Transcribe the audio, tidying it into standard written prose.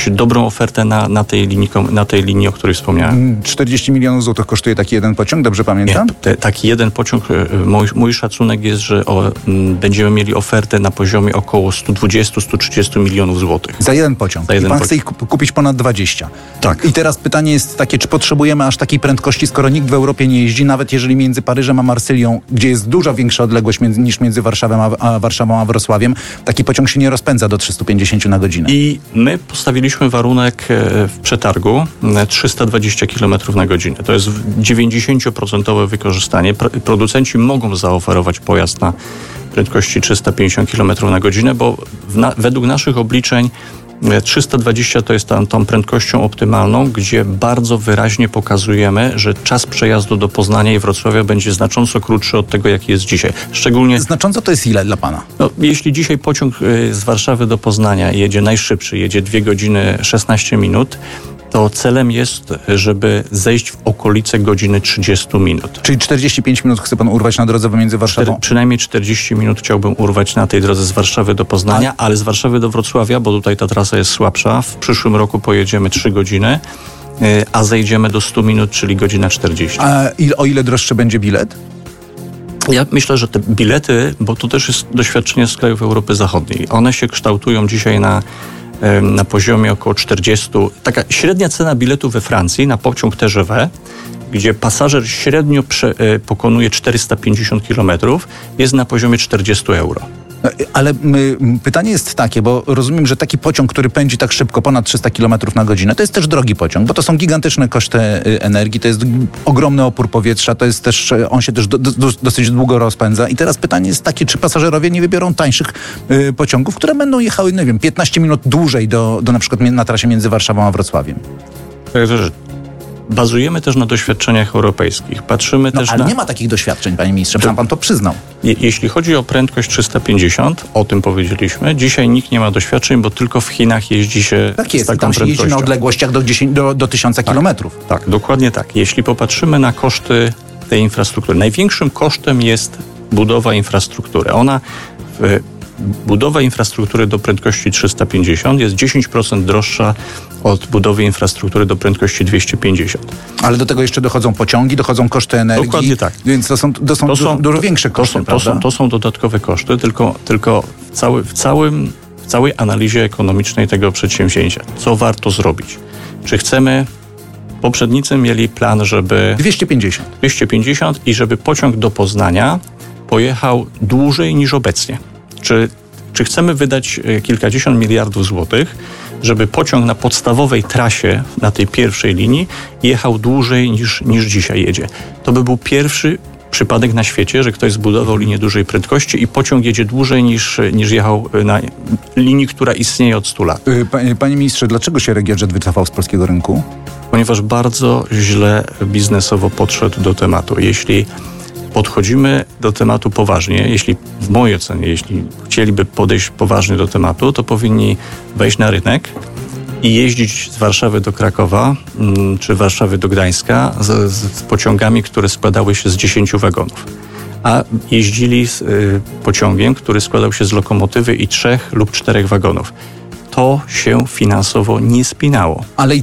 znaleźć dobrą ofertę na tej linii, o której wspomniałem. 40 milionów złotych kosztuje taki jeden pociąg, dobrze pamiętam? Nie, taki jeden pociąg, mój szacunek jest, że będziemy mieli ofertę na poziomie około 120-130 milionów złotych. Za jeden pociąg. I pan chce ich kupić ponad 20. Tak. I teraz pytanie jest takie, czy potrzebujemy aż takiej prędkości, skoro nikt w Europie nie jeździ, nawet jeżeli między Paryżem a Marsylią, gdzie jest dużo większa odległość niż między Warszawą a Wrocławiem, taki pociąg się nie rozpędza do 350 na godzinę. I my postawiliśmy warunek w przetargu 320 km na godzinę. To jest 90% wykorzystanie. Producenci mogą zaoferować pojazd na prędkości 350 km na godzinę, bo według naszych obliczeń 320 to jest tą prędkością optymalną, gdzie bardzo wyraźnie pokazujemy, że czas przejazdu do Poznania i Wrocławia będzie znacząco krótszy od tego, jaki jest dzisiaj. Szczególnie... Znacząco to jest ile dla pana? No, jeśli dzisiaj pociąg z Warszawy do Poznania jedzie najszybszy, jedzie 2 godziny 16 minut, to celem jest, żeby zejść w okolice godziny 30 minut. Czyli 45 minut chce pan urwać na drodze pomiędzy Warszawą? Przynajmniej 40 minut chciałbym urwać na tej drodze z Warszawy do Poznania, ale z Warszawy do Wrocławia, bo tutaj ta trasa jest słabsza. W przyszłym roku pojedziemy 3 godziny, a zejdziemy do 100 minut, czyli godzina 40. A o ile droższy będzie bilet? Ja myślę, że te bilety, bo to też jest doświadczenie z krajów Europy Zachodniej, one się kształtują dzisiaj na poziomie około 40. Taka średnia cena biletu we Francji na pociąg TGV, gdzie pasażer średnio pokonuje 450 km, jest na poziomie 40 euro. Ale pytanie jest takie, bo rozumiem, że taki pociąg, który pędzi tak szybko, ponad 300 km na godzinę, to jest też drogi pociąg, bo to są gigantyczne koszty energii, to jest ogromny opór powietrza, to jest też, on się też dosyć długo rozpędza. I teraz pytanie jest takie, czy pasażerowie nie wybiorą tańszych pociągów, które będą jechały, nie wiem, 15 minut dłużej do na przykład na trasie między Warszawą a Wrocławiem? Bazujemy też na doświadczeniach europejskich. Patrzymy też ale nie ma takich doświadczeń, panie ministrze, pan to przyznał. Jeśli chodzi o prędkość 350, o tym powiedzieliśmy, dzisiaj nikt nie ma doświadczeń, bo tylko w Chinach jeździ się tak jest, z taką tam się prędkością. jeździ na odległościach do 1000 kilometrów. Tak, dokładnie tak. Jeśli popatrzymy na koszty tej infrastruktury, największym kosztem jest budowa infrastruktury. Budowa infrastruktury do prędkości 350 jest 10% droższa od budowy infrastruktury do prędkości 250. Ale do tego jeszcze dochodzą pociągi, dochodzą koszty energii. Dokładnie tak. Więc to są dużo większe koszty, prawda? To są dodatkowe koszty, tylko w całej analizie ekonomicznej tego przedsięwzięcia. Co warto zrobić? Czy chcemy... Poprzednicy mieli plan, żeby... 250 i żeby pociąg do Poznania pojechał dłużej niż obecnie. Czy chcemy wydać kilkadziesiąt miliardów złotych, żeby pociąg na podstawowej trasie, na tej pierwszej linii, jechał dłużej niż dzisiaj jedzie? To by był pierwszy przypadek na świecie, że ktoś zbudował linię dużej prędkości i pociąg jedzie dłużej niż jechał na linii, która istnieje od 100 lat. Panie ministrze, dlaczego się Regiojet wycofał z polskiego rynku? Ponieważ bardzo źle biznesowo podszedł do tematu. Jeśli podchodzimy do tematu poważnie, w mojej ocenie, jeśli chcieliby podejść poważnie do tematu, to powinni wejść na rynek i jeździć z Warszawy do Krakowa czy Warszawy do Gdańska z pociągami, które składały się z 10 wagonów. A jeździli z pociągiem, który składał się z lokomotywy i 3 lub 4 wagonów. To się finansowo nie spinało. Ale